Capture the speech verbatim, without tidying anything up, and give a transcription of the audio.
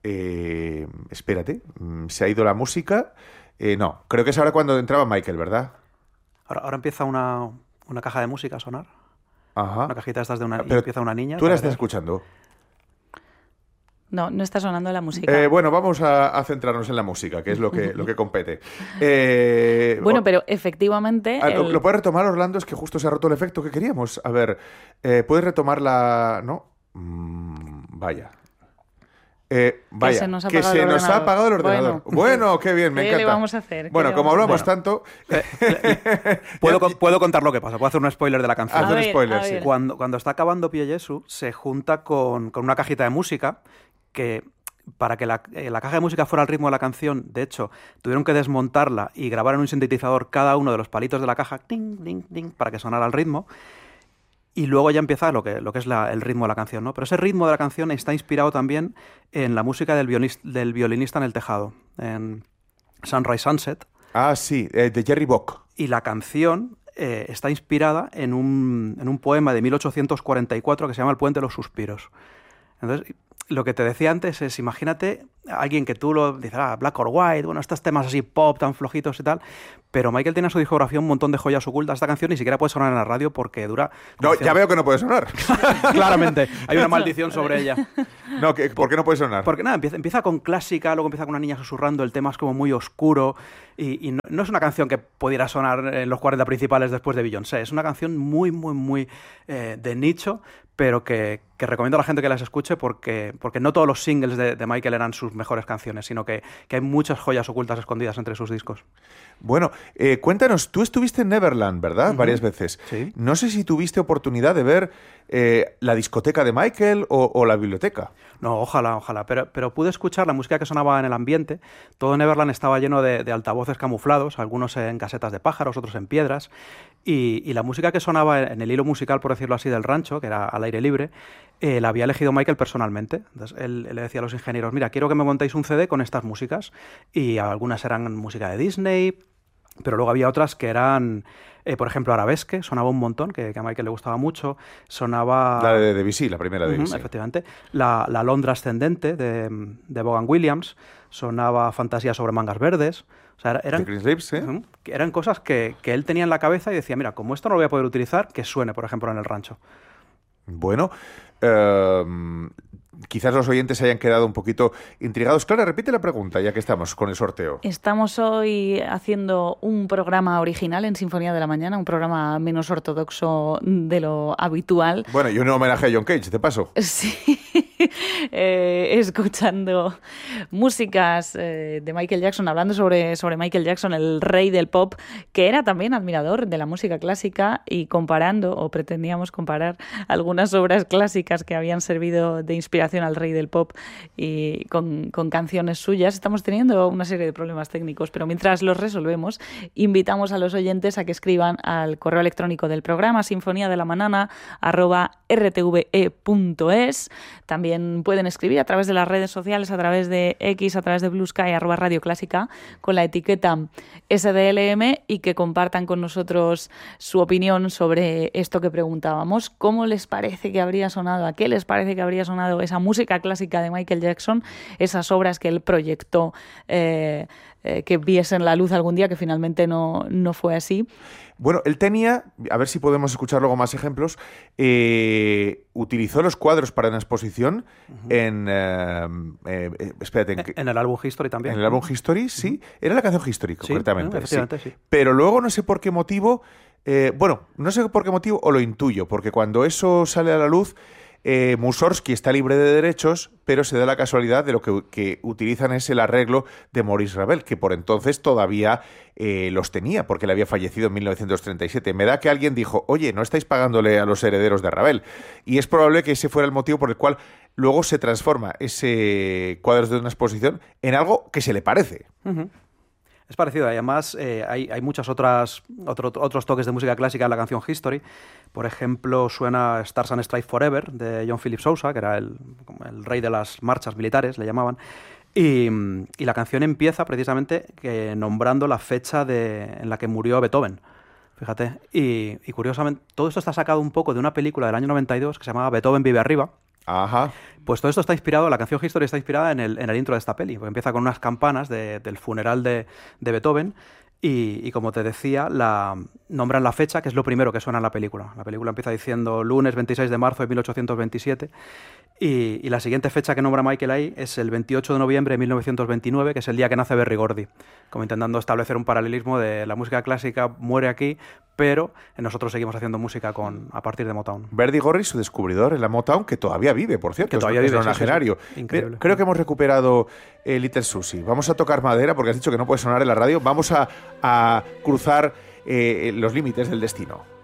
Eh, espérate, se ha ido la música. Eh, no, creo que es ahora cuando entraba Michael, ¿verdad? Ahora, ahora empieza una, una caja de música a sonar. Ajá. Una cajita de estas de una... Pero y empieza una niña. ¿Tú la estás escuchando? No, no está sonando la música. Eh, bueno, vamos a, a centrarnos en la música, que es lo que, lo que compete. Eh, bueno, o, pero efectivamente... Ah, el... ¿Lo, ¿Lo puedes retomar, Orlando? Es que justo se ha roto el efecto que queríamos. A ver, eh, ¿puedes retomar la...? ¿No? Mm, vaya. Eh, vaya, que se nos ha que apagado, se el, nos ordenador. ha apagado el ordenador. Bueno, bueno qué bien, me ¿qué encanta. le vamos a hacer? Bueno, como hablamos bueno. tanto... Eh, eh, ¿puedo, ¿Puedo contar lo que pasa? Puedo hacer un spoiler de la canción. Haz un spoiler, sí. Cuando, cuando está acabando Pie Jesu, se junta con, con una cajita de música que... Para que la, eh, la caja de música fuera al ritmo de la canción, de hecho, tuvieron que desmontarla y grabar en un sintetizador cada uno de los palitos de la caja, ding, ding, ding, para que sonara al ritmo. Y luego ya empieza lo que, lo que es la, el ritmo de la canción, ¿no? Pero ese ritmo de la canción está inspirado también en la música del, violinista, del violinista en el tejado, en Sunrise Sunset. Ah, sí, eh, de Jerry Bock. Y la canción eh, está inspirada en un, en un poema de mil ochocientos cuarenta y cuatro que se llama El puente de los suspiros. Entonces... Lo que te decía antes es, imagínate a alguien que tú lo dices, ah, Black or White, bueno, estos temas así pop, tan flojitos y tal, pero Michael tiene en su discografía un montón de joyas ocultas. Esta canción ni siquiera puede sonar en la radio porque dura... No, ya veo que no puede sonar. Claramente, hay una maldición sobre ella. No, ¿qué, ¿por qué no puede sonar? Porque nada, empieza, empieza con clásica, luego empieza con una niña susurrando, el tema es como muy oscuro y, y no, no es una canción que pudiera sonar en los cuarenta principales después de Beyoncé, es una canción muy, muy, muy eh, de nicho, pero que, que recomiendo a la gente que las escuche porque, porque no todos los singles de, de Michael eran sus mejores canciones, sino que, que hay muchas joyas ocultas escondidas entre sus discos. Bueno, eh, cuéntanos, tú estuviste en Neverland, ¿verdad? Uh-huh. Varias veces. Sí. No sé si tuviste oportunidad de ver eh, la discoteca de Michael o, o la biblioteca. No, ojalá, ojalá, pero, pero pude escuchar la música que sonaba en el ambiente. Todo Neverland estaba lleno de, de altavoces camuflados, algunos en casetas de pájaros, otros en piedras, y, y la música que sonaba en el hilo musical, por decirlo así, del rancho, que era al aire libre, eh, la había elegido Michael personalmente. Entonces él, él le decía a los ingenieros, mira, quiero que me montéis un C D con estas músicas, y algunas eran música de Disney, pero luego había otras que eran... Eh, por ejemplo, Arabesque, sonaba un montón, que, que a Michael le gustaba mucho. Sonaba... La de Debussy, la primera de Debussy. Uh-huh, efectivamente. La, la Londra Ascendente, de, de Vaughan Williams. Sonaba Fantasía sobre mangas verdes. O sea, eran, de Chris Lips, ¿eh? Uh-huh, eran cosas que, que él tenía en la cabeza y decía, mira, como esto no lo voy a poder utilizar, que suene, por ejemplo, en el rancho. Bueno... Uh... Quizás los oyentes se hayan quedado un poquito intrigados. Clara, repite la pregunta, ya que estamos con el sorteo. Estamos hoy haciendo un programa original en Sinfonía de la Mañana, un programa menos ortodoxo de lo habitual. Bueno, y un homenaje a John Cage, ¿te paso? Sí, eh, escuchando músicas eh, de Michael Jackson, hablando sobre, sobre Michael Jackson, el rey del pop, que era también admirador de la música clásica, y comparando, o pretendíamos comparar, algunas obras clásicas que habían servido de inspiración al rey del pop y con, con canciones suyas. Estamos teniendo una serie de problemas técnicos, pero mientras los resolvemos, invitamos a los oyentes a que escriban al correo electrónico del programa sinfonía de la mañana arroba r t v e punto es. También pueden escribir a través de las redes sociales, a través de X, a través de Blue Sky, arroba Radio Clásica, con la etiqueta S D L M, y que compartan con nosotros su opinión sobre esto que preguntábamos. ¿Cómo les parece que habría sonado? ¿A qué les parece que habría sonado esa música clásica de Michael Jackson, esas obras que él proyectó eh, eh, que viesen la luz algún día, que finalmente no, no fue así? Bueno, él tenía, a ver si podemos escuchar luego más ejemplos, eh, utilizó los cuadros para una exposición uh-huh. en... Eh, eh, espérate. En, en el álbum History también. En el álbum History, sí. Uh-huh. Era la canción History, sí, concretamente. Efectivamente, sí. sí. Pero luego no sé por qué motivo... Eh, bueno, no sé por qué motivo, o lo intuyo, porque cuando eso sale a la luz... Eh, Mussorgsky está libre de derechos, pero se da la casualidad de lo que, que utilizan es el arreglo de Maurice Ravel, que por entonces todavía eh, los tenía, porque él había fallecido en mil novecientos treinta y siete. Me da que alguien dijo, oye, no estáis pagándole a los herederos de Ravel. Y es probable que ese fuera el motivo por el cual luego se transforma ese cuadros de una exposición en algo que se le parece. Uh-huh. Es parecido, además eh, hay, hay muchas otras otro, otros toques de música clásica en la canción History. Por ejemplo, suena Stars and Stripes Forever de John Philip Sousa, que era el, el rey de las marchas militares, le llamaban. Y, y la canción empieza precisamente que, nombrando la fecha de, en la que murió Beethoven. Fíjate. Y, y curiosamente, todo esto está sacado un poco de una película del año noventa y dos que se llamaba Beethoven vive arriba. Ajá. Pues todo esto está inspirado, la canción History está inspirada en el, en el intro de esta peli, porque empieza con unas campanas de, del funeral de, de Beethoven y, y, como te decía, la, nombran la fecha, que es lo primero que suena en la película. La película empieza diciendo lunes veintiséis de marzo de mil ochocientos veintisiete y, y la siguiente fecha que nombra Michael ahí es el veintiocho de noviembre de mil novecientos veintinueve, que es el día que nace Berry Gordy, como intentando establecer un paralelismo de la música clásica muere aquí, pero nosotros seguimos haciendo música con a partir de Motown. Berry Gordy, su descubridor en la Motown, que todavía vive, por cierto. Que todavía es vive, un agenario. sí, sí. Increíble. Creo que hemos recuperado eh, Little Susie. Vamos a tocar madera, porque has dicho que no puede sonar en la radio. Vamos a, a cruzar eh, los límites del destino.